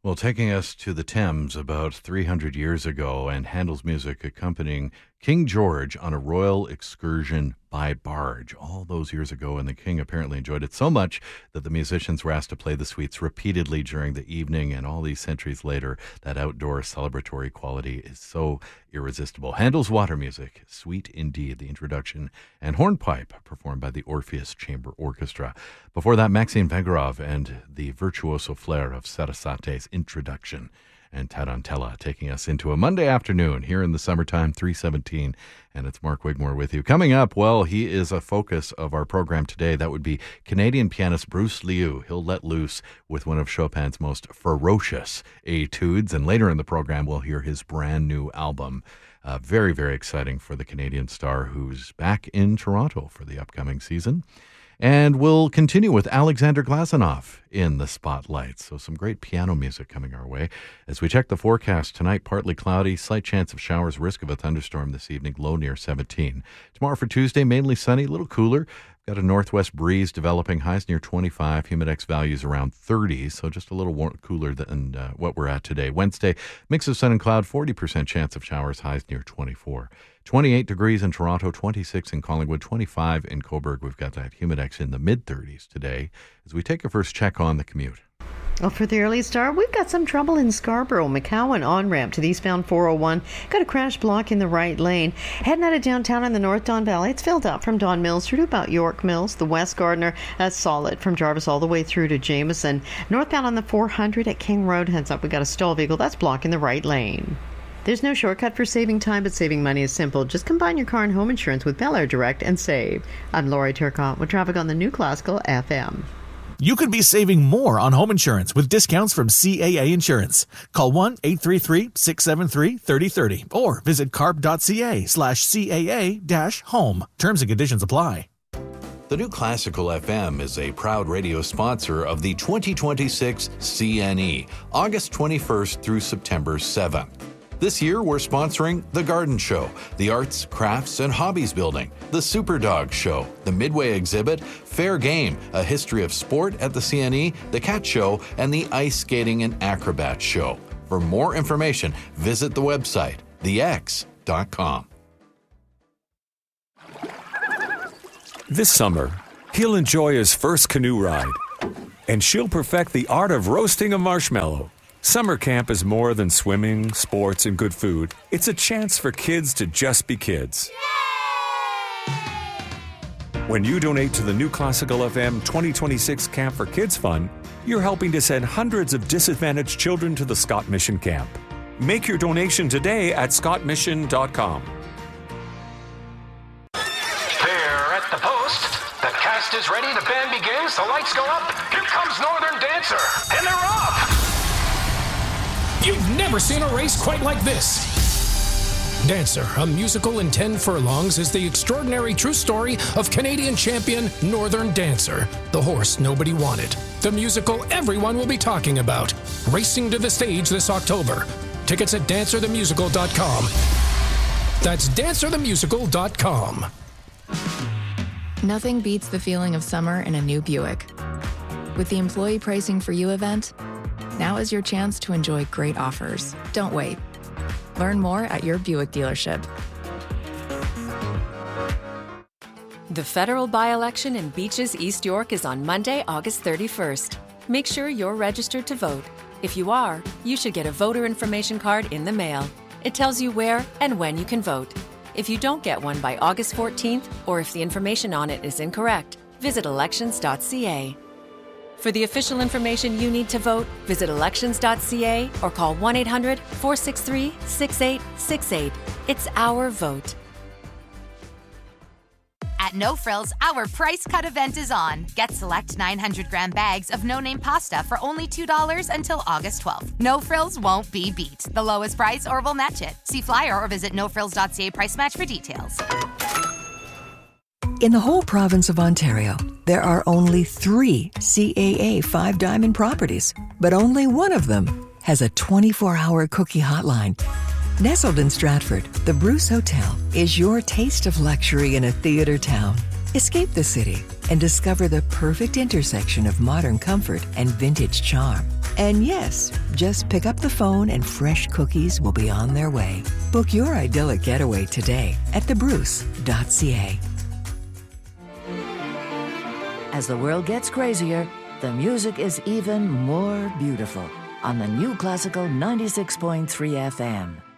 Well, taking us to the Thames about 300 years ago and Handel's music accompanying King George on a royal excursion by barge all those years ago, and the king apparently enjoyed it so much that the musicians were asked to play the suites repeatedly during the evening, and all these centuries later, that outdoor celebratory quality is so irresistible. Handel's water music, sweet indeed, the introduction, and hornpipe performed by the Orpheus Chamber Orchestra. Before that, Maxime Vengerov and the virtuoso flair of Sarasate's introduction, and Tarantella taking us into a Monday afternoon here in the summertime, 3:17, and it's Mark Wigmore with you. Coming up, well, he is a focus of our program today. That would be Canadian pianist Bruce Liu. He'll let loose with one of Chopin's most ferocious etudes, and later in the program, we'll hear his brand new album. Very, very exciting for the Canadian star who's back in Toronto for the upcoming season. And we'll continue with Alexander Glazunov in the spotlight. So some great piano music coming our way. As we check the forecast tonight, partly cloudy, slight chance of showers, risk of a thunderstorm this evening, low near 17. Tomorrow for Tuesday, mainly sunny, a little cooler. Got a northwest breeze developing, highs near 25, humidex values around 30, so just a little cooler than what we're at today. Wednesday, mix of sun and cloud, 40% chance of showers, highs near 24. 28 degrees in Toronto, 26 in Collingwood, 25 in Cobourg. We've got that humidex in the mid-30s today as we take a first check on the commute. Well, for the early start, we've got some trouble in Scarborough. McCowan on-ramp to the eastbound 401. Got a crash block in the right lane. Heading out of downtown in the North Don Valley, it's filled up from Don Mills through to about York Mills. The West Gardiner, that's solid from Jarvis all the way through to Jameson. Northbound on the 400 at King Road, heads up, we got a stall vehicle that's blocking the right lane. There's no shortcut for saving time, but saving money is simple. Just combine your car and home insurance with Bel Air Direct and save. I'm Lori Turcotte with traffic on the New Classical FM. You could be saving more on home insurance with discounts from CAA Insurance. Call 1-833-673-3030 or visit carp.ca/CAA-home. Terms and conditions apply. The New Classical FM is a proud radio sponsor of the 2026 CNE, August 21st through September 7th. This yeer, we're sponsoring The Garden Show, the Arts, Crafts, and Hobbies Building, the Superdog Show, the Midway Exhibit, Fair Game, a history of sport at the CNE, the Cat Show, and the Ice Skating and Acrobat Show. For more information, visit the website, thex.com. This summer, he'll enjoy his first canoe ride, and she'll perfect the art of roasting a marshmallow. Summer camp is more than swimming, sports, and good food. It's a chance for kids to just be kids. Yay! When you donate to the New Classical FM 2026 Camp for Kids Fund, you're helping to send hundreds of disadvantaged children to the Scott Mission Camp. Make your donation today at scottmission.com. There at the post, the cast is ready, the band begins, the lights go up, here comes Northern Dancer, and they're off! You've never seen a race quite like this. Dancer, a musical in 10 furlongs, is the extraordinary true story of Canadian champion Northern Dancer, the horse nobody wanted. The musical everyone will be talking about. Racing to the stage this October. Tickets at dancerthemusical.com. That's dancerthemusical.com. Nothing beats the feeling of summer in a new Buick. With the Employee Pricing for You event, now is your chance to enjoy great offers. Don't wait. Learn more at your Buick dealership. The federal by-election in Beaches, East York is on Monday, August 31st. Make sure you're registered to vote. If you are, you should get a voter information card in the mail. It tells you where and when you can vote. If you don't get one by August 14th, or if the information on it is incorrect, visit elections.ca. For the official information you need to vote, visit elections.ca or call 1-800-463-6868. It's our vote. At No Frills, our price cut event is on. Get select 900-gram bags of no-name pasta for only $2 until August 12th. No Frills won't be beat. The lowest price or we'll match it. See flyer or visit nofrills.ca price match for details. In the whole province of Ontario, there are only 3 CAA 5-Diamond properties, but only one of them has a 24-hour cookie hotline. Nestled in Stratford, the Bruce Hotel is your taste of luxury in a theater town. Escape the city and discover the perfect intersection of modern comfort and vintage charm. And yes, just pick up the phone and fresh cookies will be on their way. Book your idyllic getaway today at thebruce.ca. As the world gets crazier, the music is even more beautiful on the new Classical 96.3 FM.